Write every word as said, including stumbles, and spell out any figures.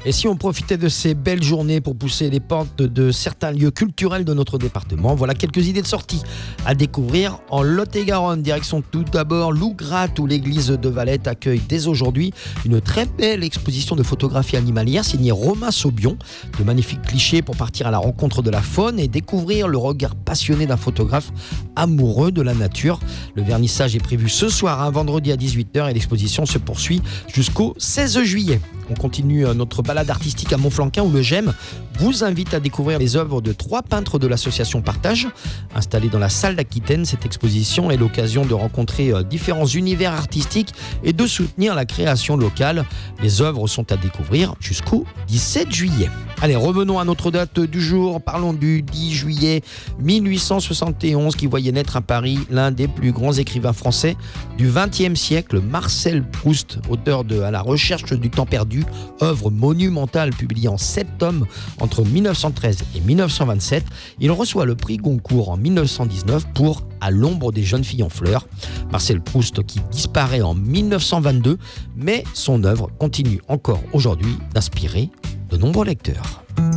Et si on profitait de ces belles journées pour pousser les portes de certains lieux culturels de notre département, voilà quelques idées de sortie à découvrir en Lot-et-Garonne. Direction tout d'abord Lougratte, où l'église de Valette accueille dès aujourd'hui une très belle exposition de photographie animalière signée Romain Saubion. De magnifiques clichés pour partir à la rencontre de la faune et découvrir le regard passionné d'un photographe amoureux de la nature. Le vernissage est prévu ce soir, un vendredi à dix-huit heures, et l'exposition se poursuit jusqu'au seize juillet. On continue notre balade artistique à Montflanquin, où le G E M vous invite à découvrir les œuvres de trois peintres de l'association Partage. Installée dans la salle d'Aquitaine, cette exposition est l'occasion de rencontrer différents univers artistiques et de soutenir la création locale. Les œuvres sont à découvrir jusqu'au dix-sept juillet. Allez, revenons à notre date du jour. Parlons du dix juillet mille huit cent soixante et onze, qui voyait naître à Paris l'un des plus grands écrivains français du vingtième siècle, Marcel Proust, auteur de À la recherche du temps perdu, œuvre monumentale publiée en sept tomes entre mille neuf cent treize et mille neuf cent vingt-sept. Il reçoit le prix Goncourt en mille neuf cent dix-neuf pour À l'ombre des jeunes filles en fleurs. Marcel Proust qui disparaît en mille neuf cent vingt-deux, mais son œuvre continue encore aujourd'hui d'inspirer de nombreux lecteurs.